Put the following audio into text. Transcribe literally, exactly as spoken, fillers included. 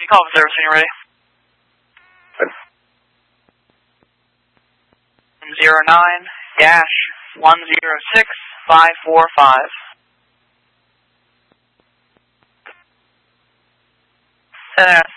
Call for service when you're ready. Zero nine dash one zero six five four five. Seven